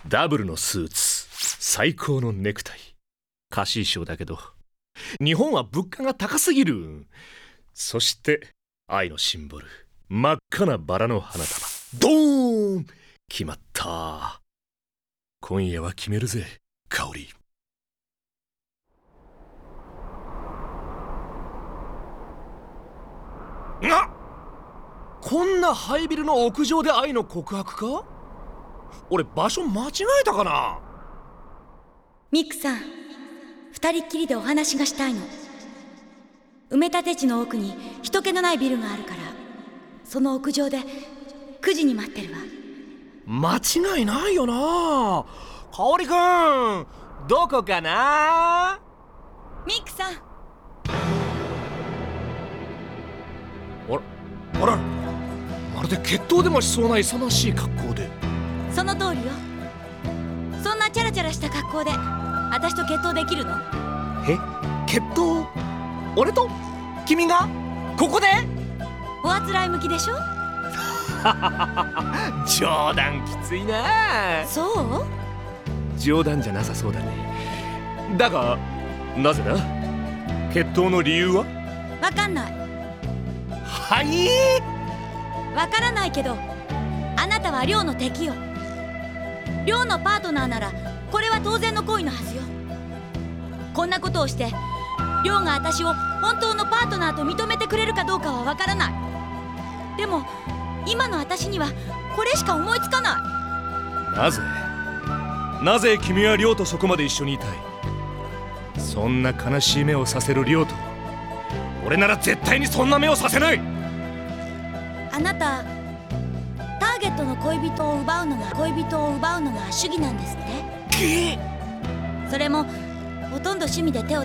ダブルのスーツ、最高のネクタイ。貸衣装だけど日本は物価が高すぎる。そして愛のシンボル、真っ赤なバラの花束。ドーン、決まった。今夜は決めるぜ、香織。こんなハイビルの屋上で愛の告白か？俺場所間違えたかな？ ミックさん、二人っきりでお話がしたいの。埋め立て地の奥に人気のないビルがあるから、その屋上で9時に待ってるわ。 間違いないよな。香織くん、どこかな？ ミックさん。 あら、まるで決闘でもしそうな勇ましい格好で。 その通りよ。そんなチャラチャラした格好で私と決闘できるの？ え？決闘？俺と？君が？ここで？ おあつらい向きでしょ？ 冗談きついな。 そう？ 冗談じゃなさそうだね。だがなぜだ？決闘の理由は？ わかんない。 はい？ わからないけど、あなたは亮の敵よ。亮のパートナーならこれは当然の行為のはずよ。こんなことをして亮が私を本当のパートナーと認めてくれるかどうかはわからない。でも今の私にはこれしか思いつかない。 なぜ君は亮とそこまで一緒にいたい？そんな悲しい目をさせる亮と俺なら絶対にそんな目をさせない。 あなた、ターゲットの恋人を奪うのが主義なんですって。それもほとんど趣味で手を